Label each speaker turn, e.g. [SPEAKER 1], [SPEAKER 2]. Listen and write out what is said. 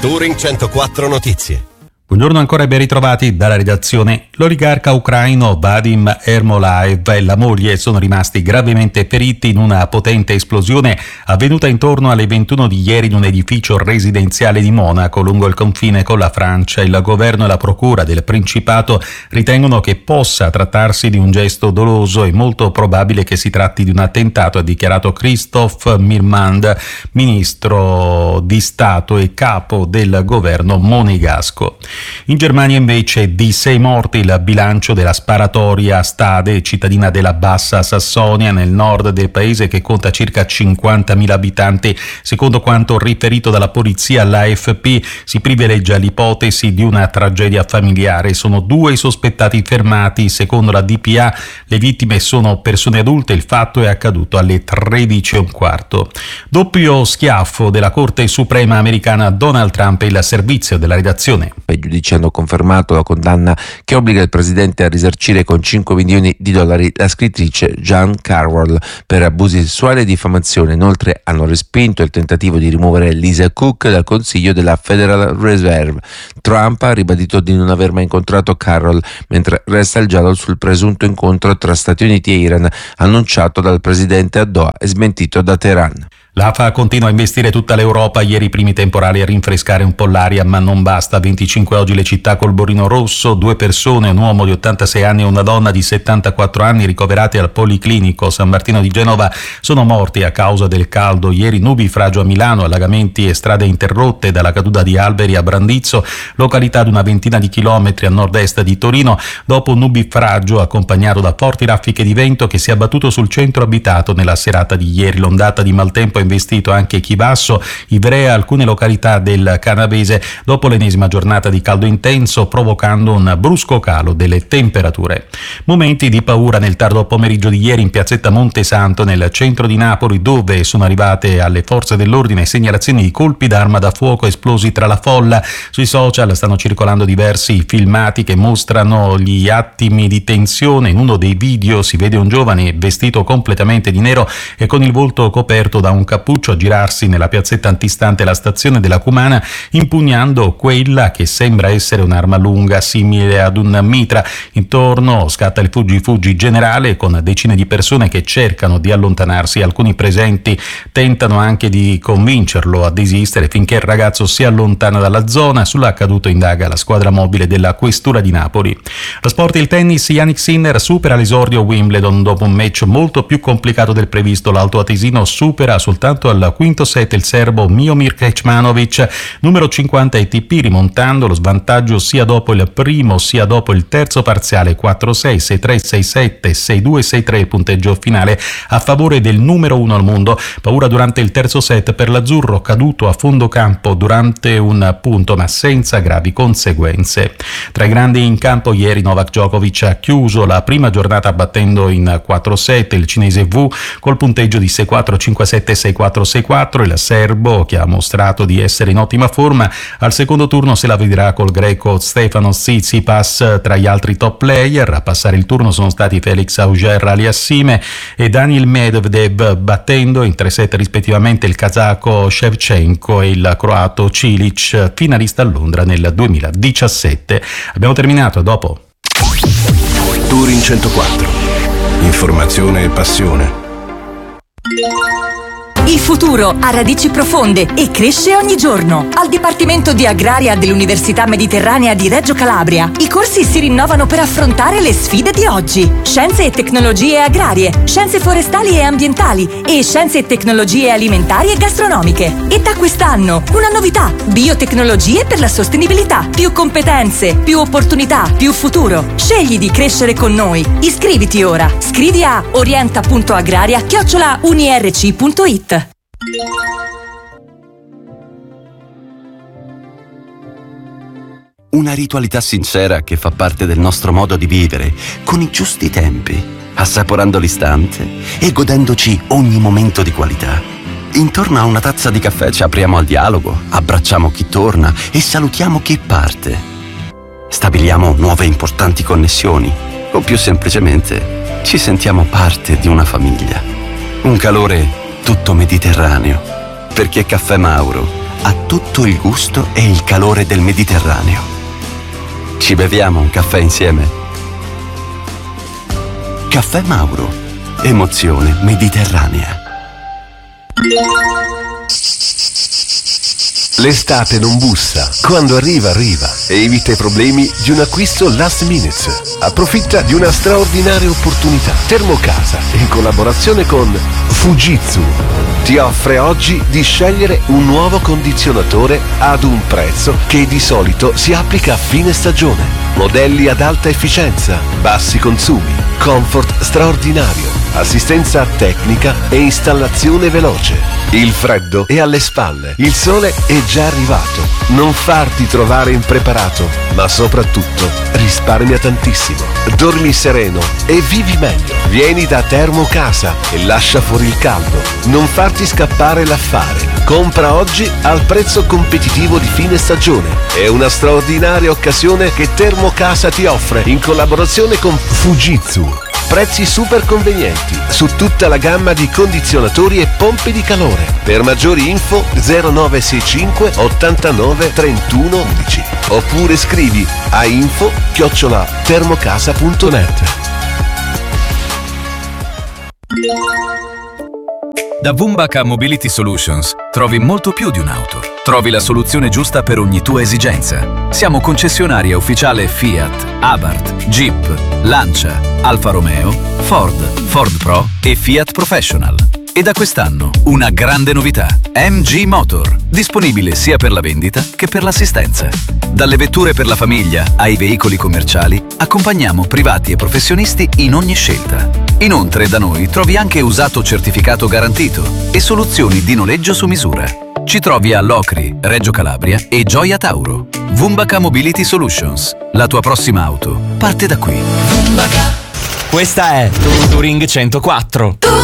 [SPEAKER 1] Touring 104 Notizie.
[SPEAKER 2] Buongiorno ancora e ben ritrovati dalla redazione. L'oligarca ucraino Vadim Ermolaev e la moglie sono rimasti gravemente feriti in una potente esplosione avvenuta intorno alle 21 di ieri in un edificio residenziale di Monaco lungo il confine con la Francia. Il governo e la procura del Principato ritengono che possa trattarsi di un gesto doloso e molto probabile che si tratti di un attentato, ha dichiarato Christoph Mirmand, ministro di Stato e capo del governo monegasco. In Germania invece di 6 morti il bilancio della sparatoria Stade, cittadina della Bassa Sassonia nel nord del paese che conta circa 50.000 abitanti. Secondo quanto riferito dalla polizia all'AFP si privilegia l'ipotesi di una tragedia familiare. Sono 2 i sospettati fermati. Secondo la DPA le vittime sono persone adulte. Il fatto è accaduto alle 13:15. Doppio schiaffo della Corte Suprema americana a Donald Trump e il servizio della redazione.
[SPEAKER 3] I giudici hanno confermato la condanna che obbliga il presidente a risarcire con $5 milioni la scrittrice Jan Carroll per abusi sessuali e diffamazione. Inoltre hanno respinto il tentativo di rimuovere Lisa Cook dal consiglio della Federal Reserve. Trump ha ribadito di non aver mai incontrato Carroll, mentre resta il giallo sul presunto incontro tra Stati Uniti e Iran, annunciato dal presidente a Doha e smentito da Teheran.
[SPEAKER 2] L'AFA continua a investire tutta l'Europa, ieri i primi temporali a rinfrescare un po' l'aria, ma non basta. 25 oggi le città col borino rosso, 2 persone, un uomo di 86 anni e una donna di 74 anni ricoverati al Policlinico San Martino di Genova sono morti a causa del caldo. Ieri nubifragio a Milano, allagamenti e strade interrotte dalla caduta di alberi a Brandizzo, località ad una ventina di chilometri a nord-est di Torino, dopo un nubifragio accompagnato da forti raffiche di vento che si è abbattuto sul centro abitato nella serata di ieri. L'ondata di maltempo investito anche Chivasso, Ivrea, alcune località del Canavese dopo l'ennesima giornata di caldo intenso, provocando un brusco calo delle temperature. Momenti di paura nel tardo pomeriggio di ieri in piazzetta Montesanto nel centro di Napoli, dove sono arrivate alle forze dell'ordine segnalazioni di colpi d'arma da fuoco esplosi tra la folla. Sui social stanno circolando diversi filmati che mostrano gli attimi di tensione. In uno dei video si vede un giovane vestito completamente di nero e con il volto coperto da un cappuccio a girarsi nella piazzetta antistante la stazione della Cumana, impugnando quella che sembra essere un'arma lunga simile ad un mitra. Intorno scatta il fuggi generale con decine di persone che cercano di allontanarsi. Alcuni presenti tentano anche di convincerlo a desistere finché il ragazzo si allontana dalla zona. Sull'accaduto indaga la squadra mobile della Questura di Napoli. Lo sport e il tennis, Jannik Sinner supera l'esordio a Wimbledon dopo un match molto più complicato del previsto. L'altoatesino supera soltanto al quinto set il serbo Miomir Kecmanovic, numero 50 ATP, rimontando lo svantaggio sia dopo il primo sia dopo il terzo parziale 4-6, 6-3, 6-7, 6-2, 6-3, il punteggio finale a favore del numero 1 al mondo. Paura durante il terzo set per l'azzurro, caduto a fondo campo durante un punto ma senza gravi conseguenze. Tra i grandi in campo ieri Novak Djokovic ha chiuso la prima giornata battendo in 4-7 il cinese Wu col punteggio di 6-4, 5-7, 6-4, il serbo, che ha mostrato di essere in ottima forma, al secondo turno se la vedrà col greco Stefanos Tsitsipas. Tra gli altri top player a passare il turno sono stati Felix Auger-Aliassime e Daniil Medvedev, battendo in 3-7 rispettivamente il kazako Shevchenko e il croato Cilic, finalista a Londra nel 2017. Abbiamo terminato, a dopo.
[SPEAKER 1] Touring 104. Informazione e passione.
[SPEAKER 4] Il futuro ha radici profonde e cresce ogni giorno. Al Dipartimento di Agraria dell'Università Mediterranea di Reggio Calabria, i corsi si rinnovano per affrontare le sfide di oggi. Scienze e tecnologie agrarie, scienze forestali e ambientali e scienze e tecnologie alimentari e gastronomiche. E da quest'anno una novità: biotecnologie per la sostenibilità. Più competenze, più opportunità, più futuro. Scegli di crescere con noi. Iscriviti ora. Scrivi a orienta.agraria@unirc.it.
[SPEAKER 5] Una ritualità sincera che fa parte del nostro modo di vivere, con i giusti tempi, assaporando l'istante e godendoci ogni momento di qualità. Intorno a una tazza di caffè ci apriamo al dialogo, abbracciamo chi torna e salutiamo chi parte. Stabiliamo nuove importanti connessioni o più semplicemente ci sentiamo parte di una famiglia. Un calore tutto mediterraneo, perché Caffè Mauro ha tutto il gusto e il calore del Mediterraneo. Ci beviamo un caffè insieme? Caffè Mauro. Emozione mediterranea.
[SPEAKER 1] L'estate non bussa. Quando arriva, arriva. E evita i problemi di un acquisto last minute. Approfitta di una straordinaria opportunità. Termocasa, in collaborazione con Fujitsu, ti offre oggi di scegliere un nuovo condizionatore ad un prezzo che di solito si applica a fine stagione. Modelli ad alta efficienza, bassi consumi, comfort straordinario, assistenza tecnica e installazione veloce. Il freddo è alle spalle, il sole è già arrivato. Non farti trovare impreparato, ma soprattutto risparmia tantissimo. Dormi sereno e vivi meglio. Vieni da Termocasa e lascia fuori il caldo. Non farti scappare l'affare. Compra oggi al prezzo competitivo di fine stagione. È una straordinaria occasione che Termocasa ti offre in collaborazione con Fujitsu. Prezzi super convenienti su tutta la gamma di condizionatori e pompe di calore. Per maggiori info 0965 89 31 11 oppure scrivi a info@termocasa.net.
[SPEAKER 6] Da Vumbaka Mobility Solutions trovi molto più di un'auto. Trovi la soluzione giusta per ogni tua esigenza. Siamo concessionaria ufficiale Fiat, Abarth, Jeep, Lancia, Alfa Romeo, Ford Pro e Fiat Professional. E da quest'anno una grande novità: MG Motor, disponibile sia per la vendita che per l'assistenza. Dalle vetture per la famiglia ai veicoli commerciali, accompagniamo privati e professionisti in ogni scelta. Inoltre da noi trovi anche usato certificato garantito e soluzioni di noleggio su misura. Ci trovi a Locri, Reggio Calabria e Gioia Tauro. Vumbaka Mobility Solutions. La tua prossima auto parte da qui.
[SPEAKER 7] Questa è Touring 104.